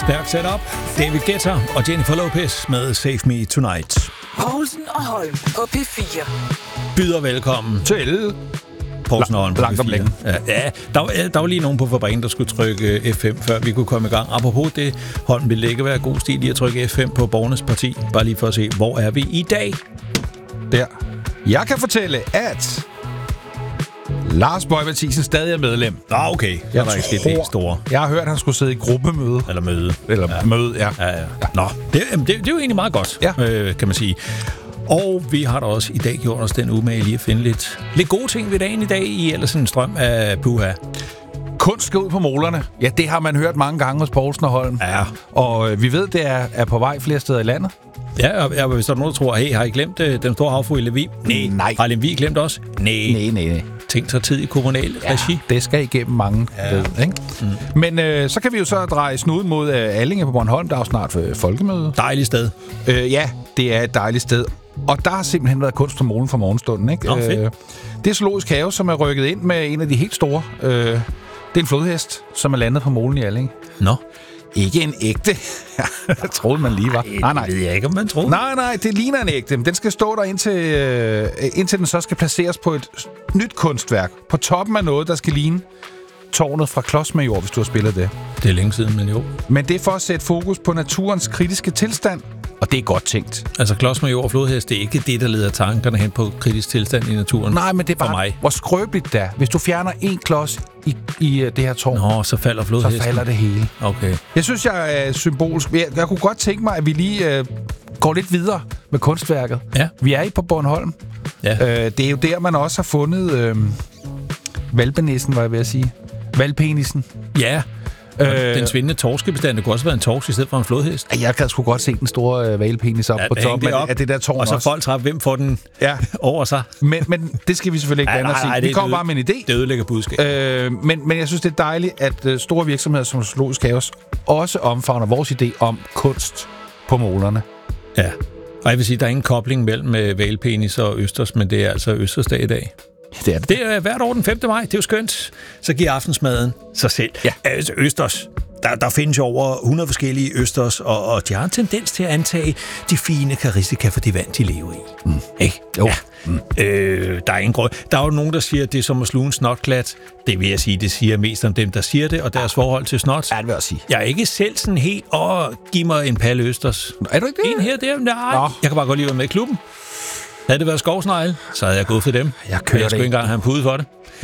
Stærkt setup. David Guetta og Jennifer Lopez med Save Me Tonight. Povlsen og Holm på P4. Byder velkommen til Povlsen og Holm på langt om P4. længe. Ja, der var lige nogen på fabrikken, der skulle trykke F5, før vi kunne komme i gang. Apropos det, Holm, ville ikke være god stil lige at trykke F5 på Borgernes Parti. Bare lige for at se, hvor er vi i dag? Der. Jeg kan fortælle, at Lars Boje Mathiesen stadig er medlem. Okay. Jeg var ikke det helt store. Jeg har hørt, at han skulle sidde i gruppemøde. Eller møde. Møde, ja. Nå, det er jo egentlig meget godt, kan man sige. Og vi har da også i dag gjort os den umage lige at finde lidt gode ting ved dagen i dag i ellers en strøm af puha. Kunst skal ud på molerne. Ja, det har man hørt mange gange hos Povlsen og Holm. Ja. Og vi ved, det er på vej flere steder i landet. Ja, og hvis der er nogen, der tror, hey, har I glemt den store havfru i Lemvig? Nej. Har Lemvig glemt os? Nej. Ting tager tid i kommunal regi. Det skal igennem mange ved, ikke? Men så kan vi jo så dreje snuden mod Allinge på Bornholm. Der er jo snart folkemøde. Dejligt sted. Ja, det er et dejligt sted. Og der har simpelthen været kunst på molen fra morgenstunden, ikke? Det er Zoologisk Have, som er rykket ind med en af de helt store. Det er en flodhest, som er landet på molen i Allinge. Nå. Ikke en ægte. Jeg troede, man lige var. Nej. Det ved jeg ikke, om man tror. Nej, det ligner en ægte. Den skal stå der indtil den så skal placeres på et nyt kunstværk. På toppen af noget, der skal ligne tårnet fra Klodsmajor, hvis du har spillet det. Det er længe siden, men jo. Men det er for at sætte fokus på naturens kritiske tilstand, og det er godt tænkt. Altså Klodsmajor og flodhest, det er ikke det, der leder tankerne hen på kritisk tilstand i naturen. Nej, men det er bare, hvor skrøbeligt det er. Hvis du fjerner en klods i det her tårn, så falder flodhesten. Så falder det hele. Okay. Jeg synes, jeg er symbolsk. Jeg kunne godt tænke mig, at vi lige går lidt videre med kunstværket. Ja. Vi er på Bornholm. Ja. Det er jo der, man også har fundet valpenissen, var jeg ved at sige. Valpenisen. Ja. Den svindende torskebestand, det kunne også være en torsk i stedet for en flodhest. Jeg kan sgu godt se den store valpenis op på toppen af det der tårn. Og så folk træffer, hvem får den over sig. Men det skal vi selvfølgelig ikke blande os i. Vi kommer bare med en idé. Det ødelægger budskab. Men jeg synes, det er dejligt, at store virksomheder som Zoologisk Have også omfavner vores idé om kunst på molerne. Ja. Og jeg vil sige, der er ingen kobling mellem valpenis og østers, men det er altså østersdag i dag. Det er det. Det er hvert år den 5. maj. Det er jo skønt. Så giver aftensmaden sig selv. Ja. Altså østers. Der findes jo over 100 forskellige østers, og de har en tendens til at antage de fine karakteristika for de vand, de lever i. Ikke? Jo. Ja. Der er ingen grund. Der er jo nogen, der siger, at det er som at sluge en snotklat. Det vil jeg sige, det siger mest om dem, der siger det, og deres forhold til snot. Ja, det vil jeg sige. Jeg er ikke selv sådan helt, giv mig en palle østers. Er du ikke det? En her, der. Nej. Jeg kan bare godt lide at være med i klubben. Havde det været skovsnegl, så havde jeg gået for dem. Jeg skulle ikke engang have en pude for det.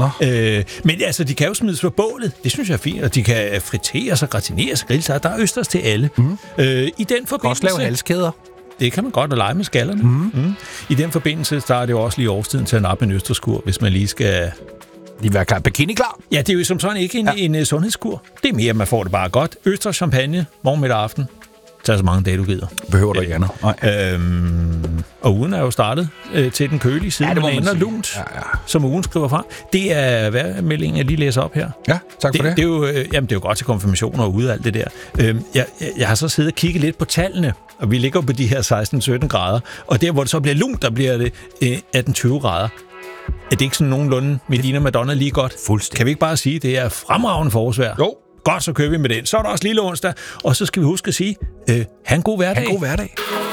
Men altså, de kan jo smides på bålet. Det synes jeg er fint. Og de kan friteres og gratineres og grilles. Der er østers til alle. I den forbindelse... Også lave halskæder. Det kan man godt at lege med skallerne. I den forbindelse starter det jo også lige årstiden til at nappe en østerskur, hvis man lige skal... Lige være klar. Bikini klar. Ja, det er jo som sådan ikke en sundhedskur. Det er mere, at man får det bare godt. Østers, champagne, morgen, middag, aften. Tag så mange dage, du gider. Behøver du ikke andet. Og ugen er jo startet til den kølige side. Ja, det ender lunt, som ugen skriver fra. Det er vejrmeldingen, jeg lige læser op her. Ja, tak for det. Det er jo, det er jo godt til konfirmationer og ude alt det der. Jeg har så siddet og kigget lidt på tallene, og vi ligger på de her 16-17 grader. Og der, hvor det så bliver lunt, der bliver det 18-20 grader. Er det ikke sådan nogenlunde Medina Madonna lige godt? Fuldstændig. Kan vi ikke bare sige, at det er fremragende forårsvejr? Jo. Godt, så kører vi med den. Så er der også lille onsdag, og så skal vi huske at sige, ha' en god hverdag. Ha' en god hverdag.